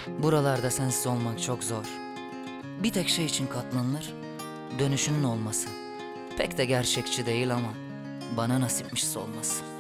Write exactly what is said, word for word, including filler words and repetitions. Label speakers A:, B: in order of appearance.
A: Buralarda sensiz olmak çok zor. Bir tek şey için katlanılır, dönüşünün olması. Pek de gerçekçi değil ama bana nasipmiş olması.